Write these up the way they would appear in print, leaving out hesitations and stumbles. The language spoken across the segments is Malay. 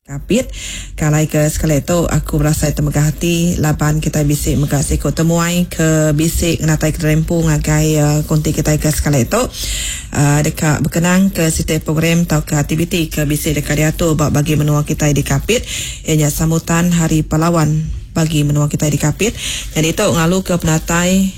Kapit kalai ke sekali tu aku berasa termegah hati laban kita bisik megah sikut temuai ke bisik natai ke rempu ngagai konti kita ke sekali tu dekat berkenang ke sistem program atau ke aktiviti ke bisik dekat dia tu bagi menua kita di Kapit ianya sambutan Hari Pahlawan bagi menua kita di Kapit. Jadi itu ngalu ke penatai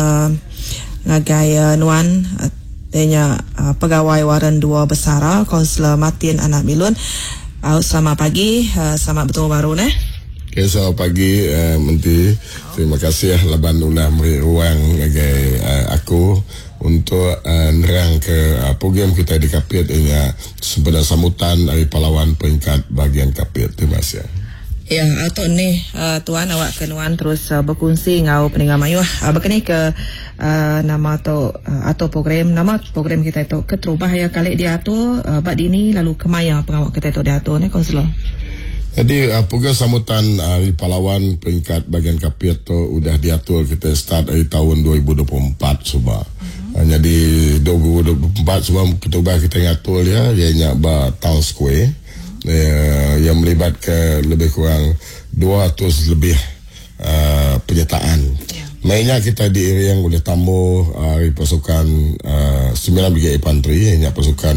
ngagai nuan ianya pegawai waran 2 Besara Kaunselor Martin Anak Milun. Selamat pagi, selamat bertemu baru ne. Okay, selamat pagi Menteri. Terima kasih laban ulah beri ruang bagi aku untuk nerang ke program kita di Kapit ini sebenarnya sambutan Hari Pahlawan peringkat bahagian Kapit. Terima kasih. Ya, atau ni tuan awak kenuan terus berkongsi ngau peninggal mayu berkenai ke nama atau program kita itu keterubah ya kali diatur bad ini lalu kemaya pengawak kita itu diatur ni Kaunselor. Jadi program sambutan Hari Pahlawan peringkat bahagian Kapit tu sudah diatur kita start dari tahun 2024 sudah. Jadi 2024 sebab keterubah kita ngatur dia ianya Town Square. Yang melibatkan lebih kurang 200 lebih penyertaan. Mainnya kita diiring oleh tamu pasukan 9 Brigade Infanteri, hanya pasukan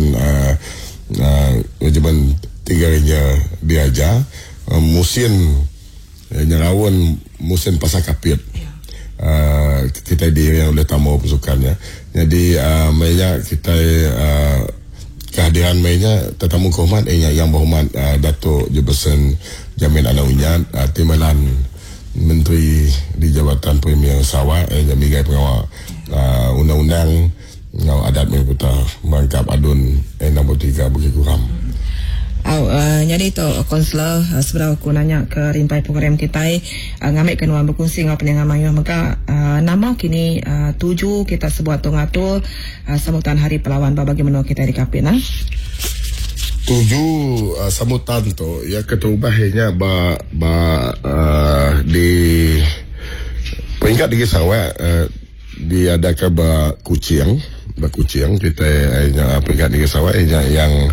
Regimen 3 Ranger Diraja, musim Nyerawan, musim Pasar Kapit. Kita diiring oleh tamu pasukannya. Jadi mainnya kita kehadiran mainnya tetamu kehormat yang berhormat Datuk Jefferson Jamil Anawinyat, Timbalan Menteri di Jabatan Premier Sarawak yang migai pengawal undang-undang ngau adat Mengkuta Bangkap Adun nombor 3 Bukit Kuram. Jadi itu Kaunselor sebenarnya aku nanya ke rimpai program kita ngambil kenuan berkongsi ngau peninggal mayu maka nama kini 7 kita sebuah tu ngatur sambutan Hari Pahlawan bagi menua kita di Kapit 7 sambutan tu ya keterubahnya di peringkat di Sarawak diadakan Kuching kita peringkat di Sarawak yang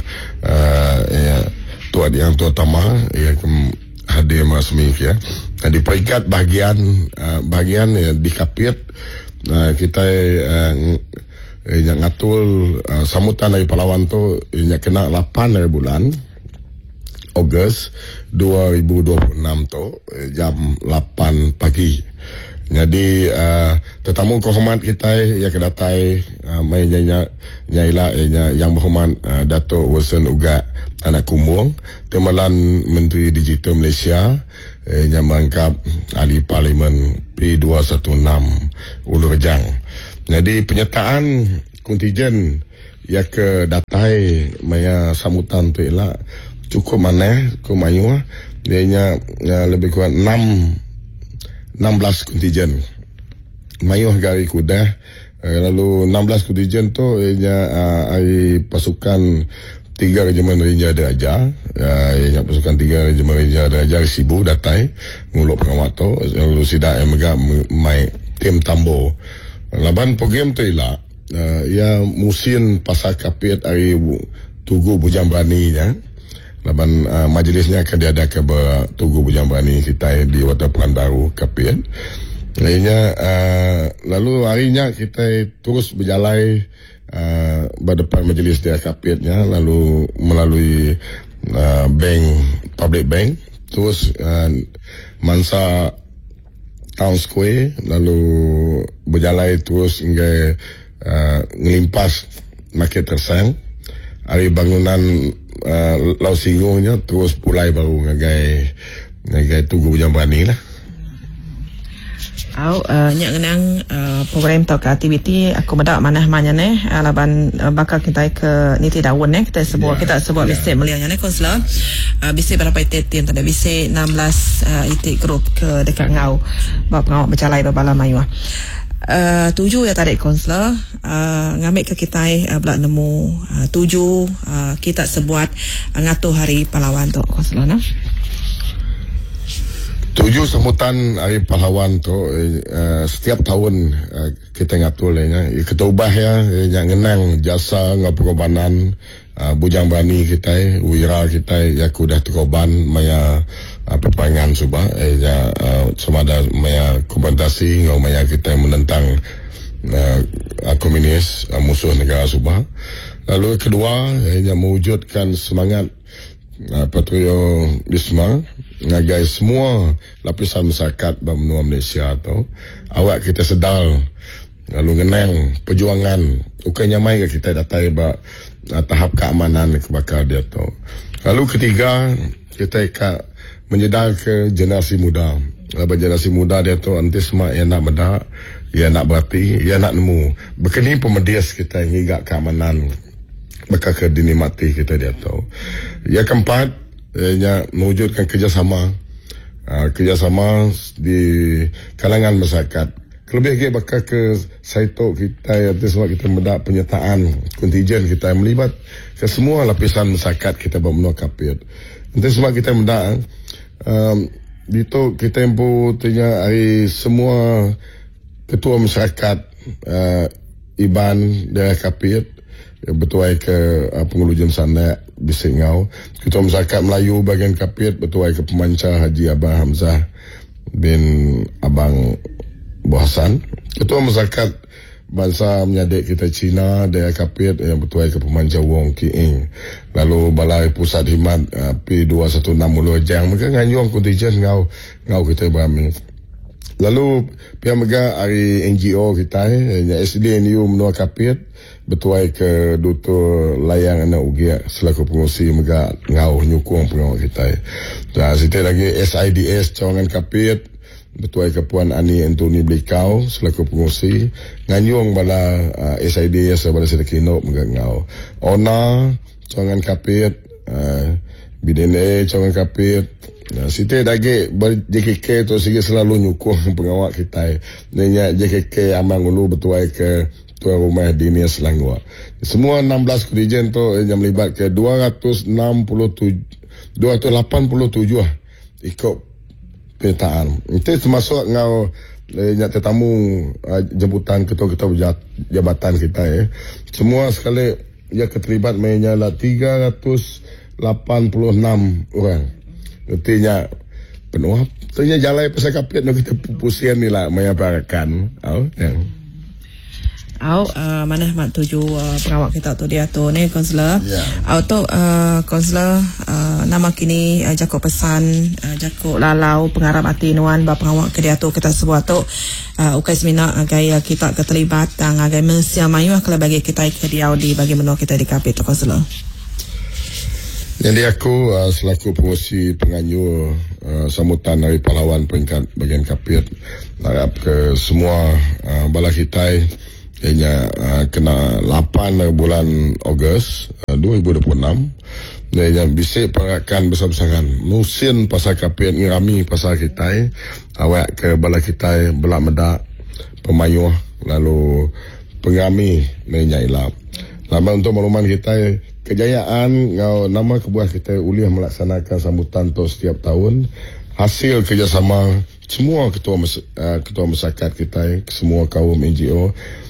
yang terutama yang hadir masmi ya. Di peringkat bahagian di Kapit kita yang ngatur sambutan Hari Pahlawan tu yang kena 8 hari bulan Ogos 2026 tu jam 8 pagi. Jadi tetamu kehormat kita yang kedatai yang berhormat Datuk Wilson Ugat Anak Kumung, Timbalan Menteri Digital Malaysia yang mengangkap ahli Parlimen P216 Ulu Rejang. Jadi penyertaan kontijen yang kedatai maya sambutan tu ialah cukup mana kumayu dia lebih kurang 16 kontijen mayuh gari kuda lalu 16 kontijen tu ai pasukan 3 Regimen Ranger Diraja yang pasukan 3 Regimen Ranger Diraja Sibu datai nguluk pengawat tu lalu sidak yang megak mai tim tambo laban program tu ialah ya musim Pasar Kapit hari Tugu Bujang Berani ya. Laban majlisnya akan diadakan Tugu Bujang Berani kita di Watan Pekanbaru Kapit. Lalu harinya kita terus berjalan berdepan majlis dia Kapitnya lalu melalui public bank terus Mansa Town Square lalu berjalan terus hingga ngelimpas Market Tersang hari bangunan Lau Singungnya terus pulai baru ngagai Tugu Bujang Berani lah. Nyak kenang program atau ke aktiviti aku medak manah ne laban bakal kita ke niti daun kita sebuah bisik melianya Kaunselor bisik berapa itik tadi bisik 16 itik grup ke dekat ngau bab ngau bercalai berbala mayu 7 ya tarik Kaunselor ngambil ke kita belak nemu 7 kita sebuat ngatur Hari Pahlawan tu Kaunselor nah. 7 sambutan Hari Pahlawan tu setiap tahun kita ngatur lehnya ketua ubah ya yang ngenang jasa ngau pengorbanan bujang bani kita, wira kita, yaku dah terkoban maya perpangan subah, sama ada maya kompensasi, ngau maya kita menentang komunis, musuh negara subah. Lalu kedua, mewujudkan semangat patriotisme ngagai semua lapisan masyarakat benua Malaysia tu. Awak kita sedar lalu ngenang perjuangan bukannya mai kita datai tahap keamanan kebakar dia tu. Lalu ketiga, kita menyedar ke generasi muda. Generasi muda dia tu nanti semua yang nak bedak, yang nak berhati, yang nak nemu berkini pemedias kita ngigak keamanan bakal ke dini mati kita dia tahu. Yang keempat, mewujudkan kerjasama di kalangan masyarakat. Kelebih lagi bakal ke saito kita, itu semua kita mendak penyertaan kontijen kita melibat ke semua lapisan masyarakat kita bermenua kapit. Itu semua kita mendak itu kita empu tanya hari semua ketua masyarakat Iban daerah kapit betuai ke pengelujuan sana bisik ngau. Ketua Masyarakat Melayu bagian kapit betuai ke pemancar Haji Abang Hamzah bin Abang Bohasan. Ketua Masyarakat Bangsa Menyadik kita Cina daerah kapit yang betuai ke pemancar Wong Kiing. Lalu Balai Pusat Himat P216 Mulu Jang mereka nganyuang kontijen ngau kita beramai. Lalu pihak mega hari NGO kita SDNU menua kapit betuai ke Dr. Layang Anak Ugia selaku pengurusi mega ngau nyukung pengawal kita. Dan situ lagi SIDS Cawangan Kapit betuai ke Puan Ani Antoni Blikau selaku pengurusi nganyung bala SIDS bala sedekino mega ngau. ONA Cawangan Kapit, BDNA Cawangan Kapit. Situ lagi JKK tu sige selalu nyukung pengawal kita. Nanya JKK Amang Ulu betuai ke Tuan Rumah Dinia Selangor. Semua 16 kontijen tu yang melibat ke 287 ikut penyertaan. Itu termasuk ngau yang tetamu jemputan ketua-ketua jabatan kita. Semua sekali ia keterlibat menyala 386 orang. Artinya penuh. Artinya jalan pasal kapit nak kita pupusian ni lah menyampaikan. Mana mak tuju pengawal kita tu dia tu ni kaunselor. Tu kaunselor nama kini Jako Pesan, Jako Lalau pengarap hati nuan ba pengawal ke dia tu kita sebuah tu ukai semina agai kita keterlibat dan agai mensia mayu kalau bagi kita ke dia di bagi menua kita di kapit tu kaunselor. Jadi aku selaku pengurusi penganyur sambutan dari pahlawan peringkat bagian kapit harap ke semua bala kita kena 8 bulan Ogos 2026 yang bisik perakan besar-besaran musim pasal kapit ngirami pasal kita awak ke bala kita belak medak pemayuh lalu pengami menyailah lama untuk makluman kita kejayaan nama kebuah kita uliah melaksanakan sambutan tu setiap tahun hasil kerjasama semua ketua masyarakat kita semua kaum NGO